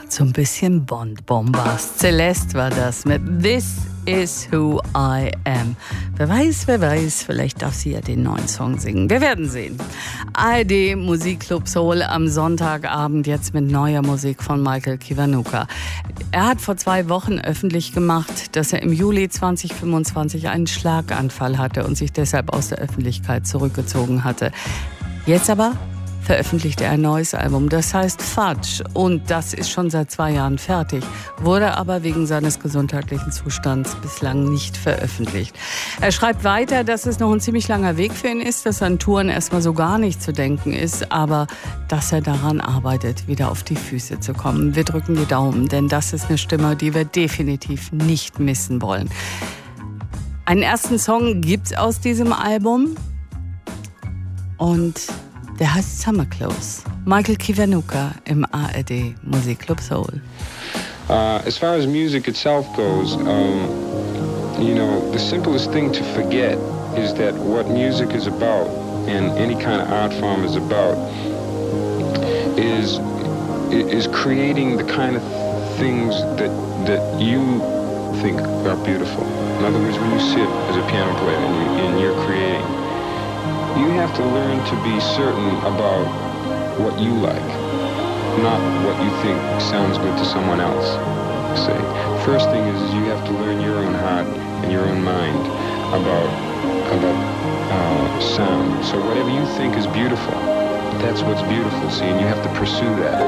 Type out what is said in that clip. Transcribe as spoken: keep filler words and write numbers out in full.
so ein bisschen Bond-Bombast. Celeste war das mit This is Who I Am. Wer weiß, wer weiß, vielleicht darf sie ja den neuen Song singen. Wir werden sehen. A R D Musikclub Soul am Sonntagabend jetzt mit neuer Musik von Michael Kiwanuka. Er hat vor zwei Wochen öffentlich gemacht, dass er im Juli zwanzig fünfundzwanzig einen Schlaganfall hatte und sich deshalb aus der Öffentlichkeit zurückgezogen hatte. Jetzt aber veröffentlicht er ein neues Album, das heißt Fudge, und das ist schon seit zwei Jahren fertig, wurde aber wegen seines gesundheitlichen Zustands bislang nicht veröffentlicht. Er schreibt weiter, dass es noch ein ziemlich langer Weg für ihn ist, dass an Touren erstmal so gar nicht zu denken ist, aber dass er daran arbeitet, wieder auf die Füße zu kommen. Wir drücken die Daumen, denn das ist eine Stimme, die wir definitiv nicht missen wollen. Einen ersten Song gibt's aus diesem Album und der heißt Summer Clothes. Michael Kiwanuka im A R D Musikclub Soul. Uh, as far as music itself goes, um, you know, the simplest thing to forget is that what music is about and any kind of art form is about is is creating the kind of things that that you think are beautiful. In other words, when you sit as a piano player and, you, and you're creating, you have to learn to be certain about what you like, not what you think sounds good to someone else. Say, first thing is, is you have to learn your own heart and your own mind about about uh, sound. So whatever you think is beautiful, that's what's beautiful. See, and you have to pursue that.